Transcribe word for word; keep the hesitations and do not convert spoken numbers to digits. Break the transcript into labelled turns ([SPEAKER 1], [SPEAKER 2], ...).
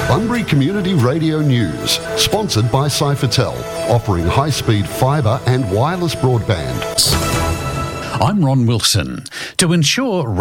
[SPEAKER 1] Bunbury Community Radio News, sponsored by Cyfertel, offering high-speed fibre and wireless broadband.
[SPEAKER 2] I'm Ron Wilson. To ensure